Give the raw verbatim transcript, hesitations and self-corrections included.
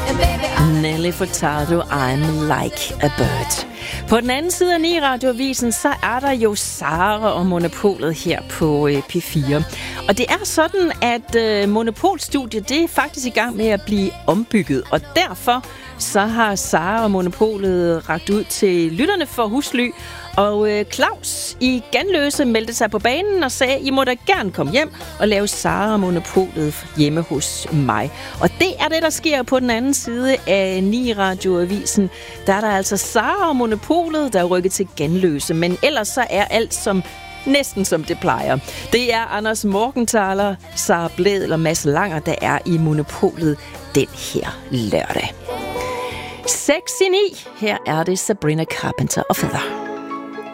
Nelly Furtado, I'm like a bird. På den anden side af ni Radioavisen, så er der jo Sara og Monopolet her på øh, P fire. Og det er sådan, at øh, Monopolstudiet, det er faktisk i gang med at blive ombygget. Og derfor så har Sara og Monopolet rakt ud til lytterne for husly. Og øh, Claus i Ganløse meldte sig på banen og sagde, I må da gerne komme hjem og lave Sara og Monopolet hjemme hos mig. Og det er det, der sker på den anden side af ni Radioavisen. Der er der altså Sara og Monopolet, der er rykket til Ganløse. Men ellers så er alt som næsten som det plejer. Det er Anders Morgenthaler, Sara Blædel og Mads Langer, der er i Monopolet den her lørdag. seks i ni. Her er det Sabrina Carpenter og Feather.